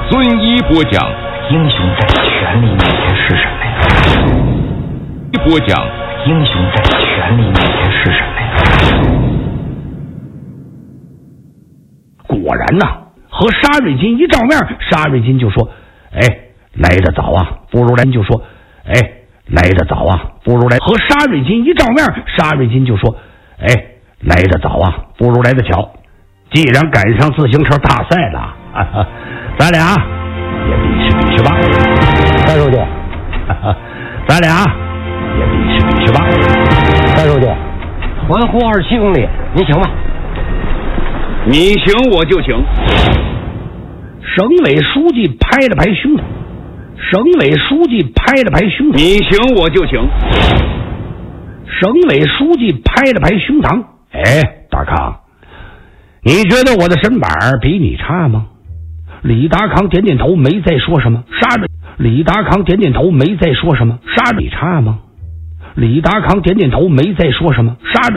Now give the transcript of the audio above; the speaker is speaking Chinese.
遵一播讲英雄在权力面前是什么呀？ 播讲英雄在权力面前是什么呀？ 果然呐，和沙瑞金一照面，沙瑞金就说：“哎，来得早啊，不如来。”就说：“哎，来得早啊，不如来。”和沙瑞金一照面，沙瑞金就说：“哎，来得早啊，不如来得巧。既然赶上自行车大赛了，咱俩也比试吧。” 三书记， 咱俩也比试吧。 三书记，环湖27公里，您行吗？ 你行我就行。 省委书记拍了拍胸膛，省委书记拍了拍胸膛， 你行我就行。 省委书记拍了拍胸膛，哎，大康，你觉得我的身板比你差吗？李达康点点头，没再说什么。李达康点点头，没再说什么。你差吗？李达康点点头，没再说什么。